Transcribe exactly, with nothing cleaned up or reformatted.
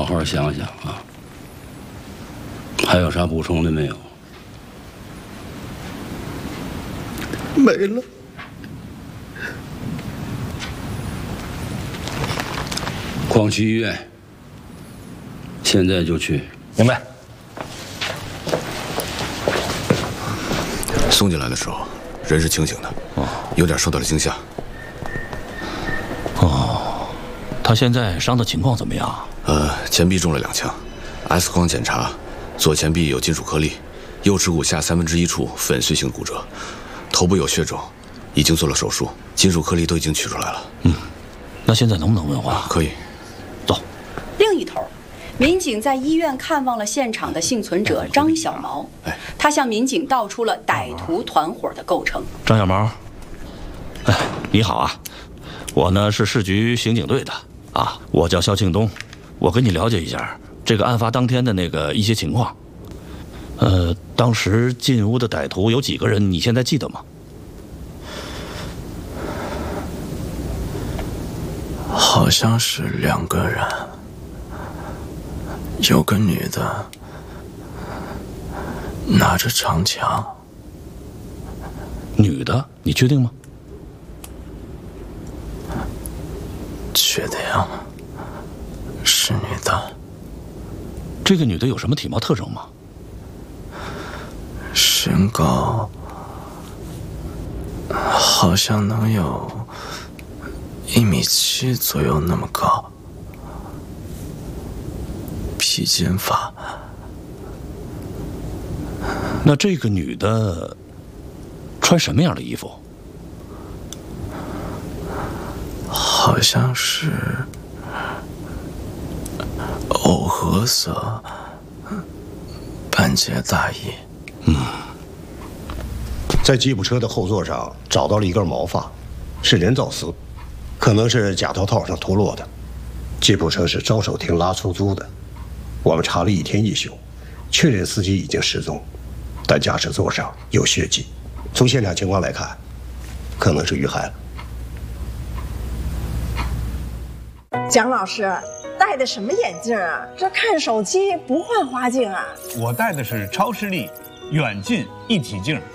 好想想啊。还有啥补充的没有？ 没了。 广西医院，现在就去。 明白。 送进来的时候，人是清醒的，哦，有点受到了惊吓。 哦，他现在伤的情况怎么样？ 呃，前臂中了两枪 ，X 光检查，左前臂有金属颗粒，右耻骨下三分之一处粉碎性骨折，头部有血肿，已经做了手术，金属颗粒都已经取出来了。 嗯，那现在能不能问话？ 啊，可以。 走。 另一头，民警在医院看望了现场的幸存者张小毛，他向民警道出了歹徒团伙的构成。 张小毛，哎，你好啊，我呢是市局刑警队的啊，我叫肖庆东，我跟你了解一下这个案发当天的那个一些情况。呃，当时进屋的歹徒有几个人？你现在记得吗？ 好像是两个人，有个女的拿着长枪。 女的，你确定吗？ 确定，是女的。 这个女的有什么体貌特征吗？ 身高好像能有一米七左右那么高，披肩发。 那这个女的穿什么样的衣服？ 好像是藕荷色半截大衣。 嗯， 在吉普车的后座上找到了一根毛发，是人造丝，可能是假头套上脱落的。吉普车是招手亭拉出租的，我们查了一天一宿，确认司机已经失踪，但驾驶座上有血迹，从现场情况来看，可能是遇害了。 蒋老师戴的什么眼镜啊？这看手机不换花镜啊？ 我戴的是超视力远近一体镜。